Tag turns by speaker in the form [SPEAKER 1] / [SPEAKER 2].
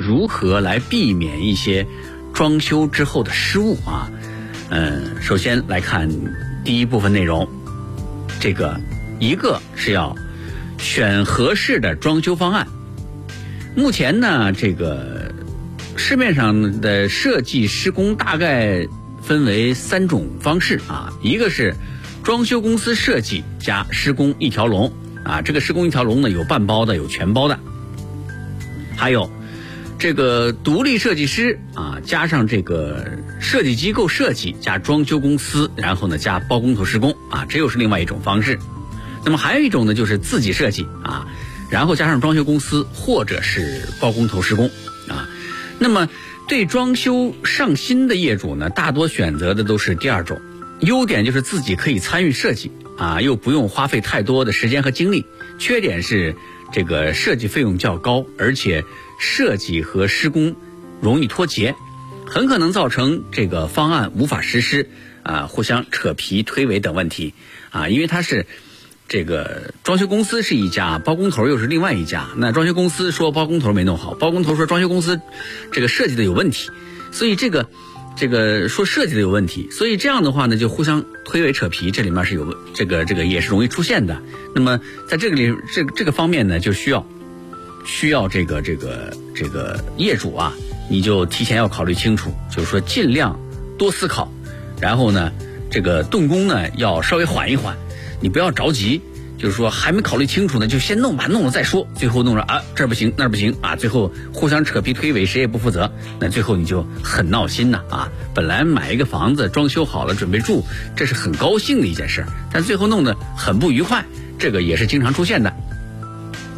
[SPEAKER 1] 如何来避免一些装修之后的失误啊。首先来看第一部分内容，这个一个是要选合适的装修方案。目前呢，这个市面上的设计施工大概分为3种方式啊，一个是装修公司设计加施工一条龙啊，这个施工一条龙呢有半包的有全包的，还有这个独立设计师啊加上这个设计机构设计加装修公司，然后呢加包工头施工啊，这又是另外一种方式。那么还有一种呢就是自己设计啊，然后加上装修公司或者是包工头施工啊。那么对装修上心的业主呢，大多选择的都是第二种，优点就是自己可以参与设计啊，又不用花费太多的时间和精力。缺点是这个设计费用较高，而且设计和施工容易脱节，很可能造成这个方案无法实施啊，互相扯皮推诿等问题啊。因为它是这个装修公司是一家，包工头又是另外一家，那装修公司说包工头没弄好，包工头说装修公司这个设计的有问题，所以这个说设计的有问题，所以这样的话呢就互相推诿扯皮，这里面是有这个也是容易出现的。那么在这个方面呢，就需要这个业主啊，你就提前要考虑清楚，就是说尽量多思考，然后呢这个动工呢要稍微缓一缓，你不要着急，就是说还没考虑清楚呢就先弄吧，弄了再说，最后弄了啊这儿不行那儿不行啊，最后互相扯皮推诿，谁也不负责，那最后你就很闹心呐啊！本来买一个房子装修好了准备住，这是很高兴的一件事，但最后弄得很不愉快，这个也是经常出现的。